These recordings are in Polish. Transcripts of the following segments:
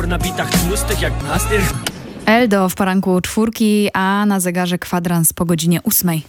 na bitach tłustych jak nastych. Eldo w poranku 4, a na zegarze kwadrans po godzinie 8.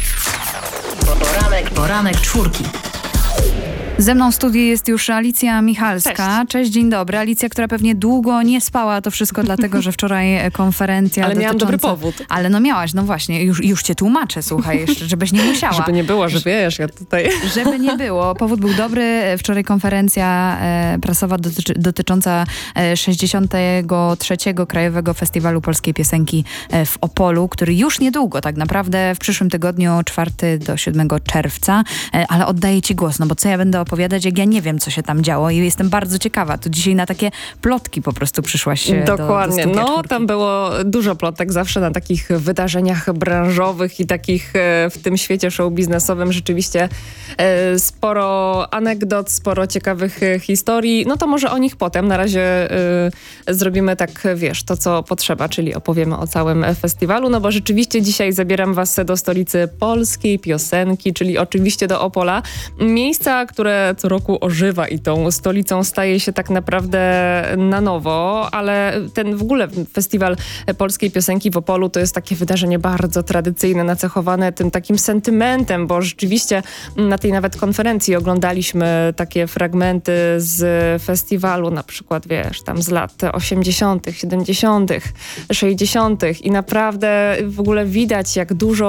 Poranek 4. Ze mną w studiu jest już Alicja Michalska. Cześć, dzień dobry. Alicja, która pewnie długo nie spała, to wszystko dlatego, że wczoraj konferencja Ale miałam dobry powód. Ale no miałaś, no właśnie, już cię tłumaczę, słuchaj, jeszcze, żebyś nie musiała. Żeby nie było, że wiesz, ja tutaj... Żeby nie było. Powód był dobry. Wczoraj konferencja prasowa dotycząca 63. Krajowego Festiwalu Polskiej Piosenki w Opolu, który już niedługo, tak naprawdę w przyszłym tygodniu, 4 do 7 czerwca. Ale oddaję ci głos, no bo co ja będę opowiadać, jak ja nie wiem, co się tam działo i jestem bardzo ciekawa. Tu dzisiaj na takie plotki po prostu przyszłaś Dokładnie. do No, czwórki. tam było dużo plotek zawsze na takich wydarzeniach branżowych i takich w tym świecie show biznesowym rzeczywiście sporo anegdot, sporo ciekawych historii. No to może o nich potem. Na razie zrobimy tak, wiesz, to co potrzeba, czyli opowiemy o całym festiwalu, no bo rzeczywiście dzisiaj zabieram was do stolicy polskiej piosenki, czyli oczywiście do Opola. Miejsca, które co roku ożywa i tą stolicą staje się tak naprawdę na nowo, ale ten w ogóle festiwal polskiej piosenki w Opolu to jest takie wydarzenie bardzo tradycyjne, nacechowane tym takim sentymentem, bo rzeczywiście na tej nawet konferencji oglądaliśmy takie fragmenty z festiwalu, na przykład wiesz, tam z lat 80., 70., 60. i naprawdę w ogóle widać, jak dużo